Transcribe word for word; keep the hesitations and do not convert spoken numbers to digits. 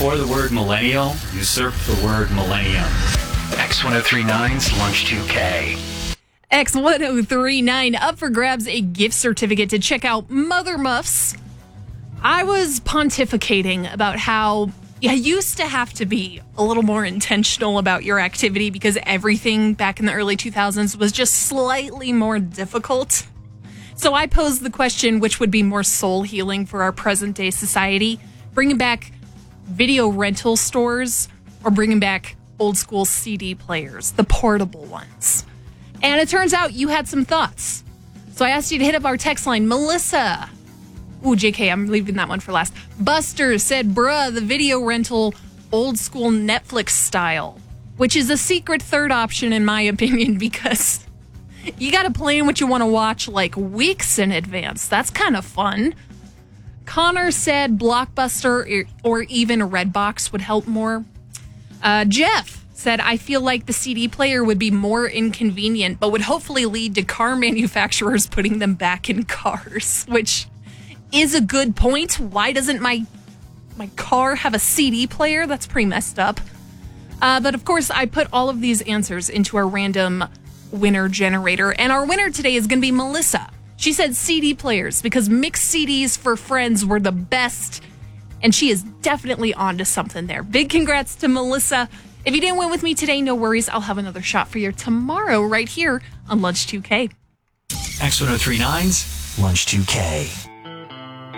before the word millennial usurped the word millennium. X ten thirty-nine's Lunch two K. X ten thirty-nine up for grabs a gift certificate to check out Mother Muffs. I was pontificating about how you used to have to be a little more intentional about your activity because everything back in the early two thousands was just slightly more difficult. So I posed the question, which would be more soul healing for our present day society, bringing back video rental stores or bringing back old school C D players, the portable ones. And it turns out you had some thoughts. So I asked you to hit up our text line. Melissa. Ooh, J K, I'm leaving that one for last. Buster said, bruh, the video rental old school Netflix style, which is a secret third option in my opinion because you got to plan what you want to watch like weeks in advance. That's kind of fun. Connor said Blockbuster or even Redbox would help more. Uh, Jeff said, I feel like the C D player would be more inconvenient, but would hopefully lead to car manufacturers putting them back in cars, which is a good point. Why doesn't my my car have a C D player? That's pretty messed up. Uh, but of course, I put all of these answers into our random winner generator, and our winner today is going to be Melissa. She said C D players because mixed C Ds for friends were the best, and she is definitely onto something there. Big congrats to Melissa. If you didn't win with me today, no worries. I'll have another shot for you tomorrow right here on Lunch two K. X ten thirty-nine's Lunch two K.